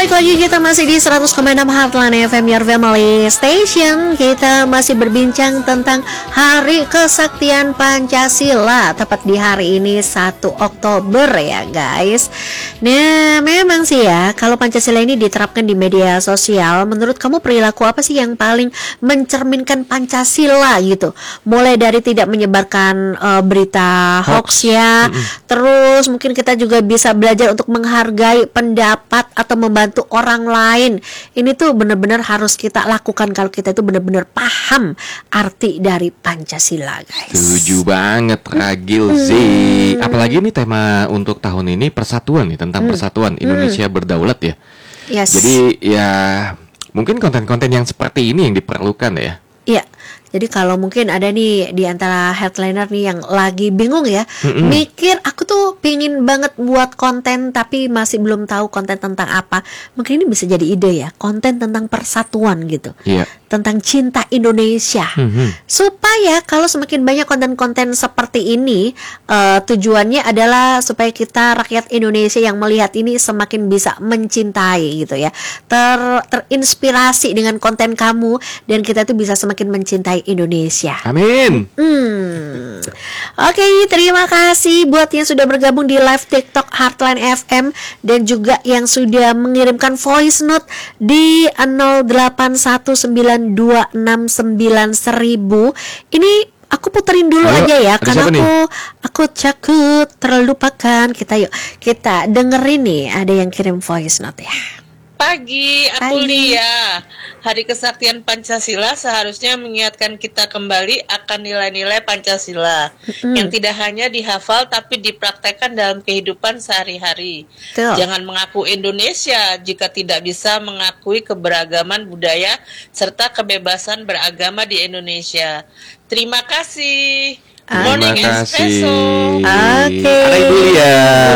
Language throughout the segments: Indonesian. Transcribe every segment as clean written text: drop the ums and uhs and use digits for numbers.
balik lagi, kita masih di 100,6 Heartline FM, your family station. Kita masih berbincang tentang Hari Kesaktian Pancasila, tepat di hari ini 1 Oktober ya guys. Nah memang sih ya, kalau Pancasila ini diterapkan di media sosial, menurut kamu perilaku apa sih yang paling mencerminkan Pancasila gitu? Mulai dari tidak menyebarkan berita hoax ya, terus mungkin kita juga bisa belajar untuk menghargai pendapat atau membantu orang lain. Ini tuh benar-benar harus kita lakukan kalau kita itu benar-benar paham arti dari Pancasila, guys. Setuju banget, Ragil Z. Apalagi ini tema untuk tahun ini persatuan nih, tentang persatuan Indonesia berdaulat ya. Yes. Jadi ya mungkin konten-konten yang seperti ini yang diperlukan ya. Iya. Jadi kalau mungkin ada nih di antara headliner nih yang lagi bingung ya, mikir aku tuh pingin banget buat konten tapi masih belum tahu konten tentang apa. Mungkin ini bisa jadi ide ya, konten tentang persatuan gitu, tentang cinta Indonesia. Supaya kalau semakin banyak konten-konten seperti ini, tujuannya adalah supaya kita rakyat Indonesia yang melihat ini semakin bisa mencintai gitu ya, terinspirasi dengan konten kamu, dan kita tuh bisa semakin mencintai Indonesia. Amin. Oke, terima kasih buat yang sudah bergabung di live TikTok Heartline FM dan juga yang sudah mengirimkan voice note di 0819269000. Ini aku puterin dulu aja ya, karena aku takut terlupakan. Kita dengerin nih, ada yang kirim voice note ya. Pagi, aku Lia. Hari Kesaktian Pancasila seharusnya mengingatkan kita kembali akan nilai-nilai Pancasila yang tidak hanya dihafal tapi dipraktekkan dalam kehidupan sehari-hari. Jangan mengaku Indonesia jika tidak bisa mengakui keberagaman budaya serta kebebasan beragama di Indonesia. Terima kasih. Morning Espresso. Oke. Ada Ibu Lia.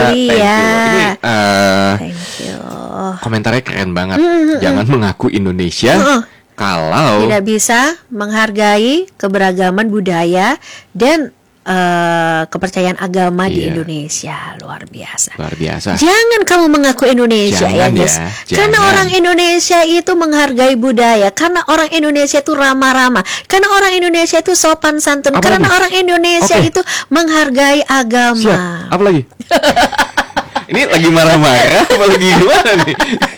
Thank you. Komentarnya keren banget. Jangan mengaku Indonesia kalau tidak bisa menghargai keberagaman budaya dan kepercayaan agama di Indonesia. Luar biasa. Jangan kamu mengaku Indonesia. Jangan, ya guys. Karena orang Indonesia itu menghargai budaya, karena orang Indonesia itu ramah-ramah, karena orang Indonesia itu sopan santun, karena orang Indonesia itu menghargai agama. Siap. Apa lagi? Ini lagi marah-marah apa lagi gimana nih?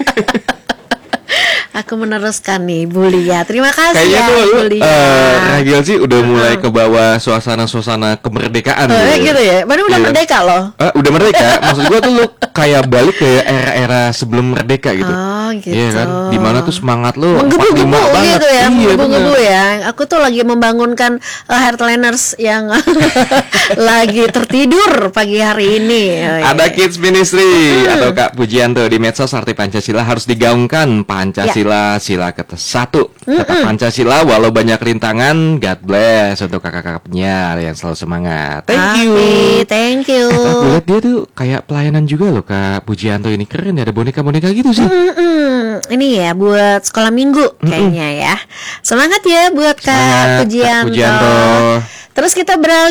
Aku meneruskan nih, Bu Lia. Terima kasih. Kayaknya ya, Bu Lia. Ragil sih udah mulai ke bawah suasana kemerdekaan. Gitu ya. Baru udah merdeka loh. Udah merdeka. Maksud gua tuh lu kayak balik ke era-era sebelum merdeka gitu. Oh gitu. Iya kan? Dimana tuh semangat lu menggebu-gebu gitu ya. Menggebu-gebu bener. ya. Aku tuh lagi membangunkan heartliners yang lagi tertidur pagi hari ini. Ada Kids Ministry atau Kak Pujianto di medsos, arti Pancasila harus digaungkan. Pancasila, sila ke-1. Tetap Pancasila walau banyak rintangan. God bless untuk kakak-kakaknya yang selalu semangat. Thank you. Gue liat dia tuh kayak pelayanan juga loh Kak Pujianto ini. Keren ya, ada boneka-boneka gitu sih. Ini ya buat sekolah minggu kayaknya ya. Semangat ya buat Kak Pujianto. Terus kita beralih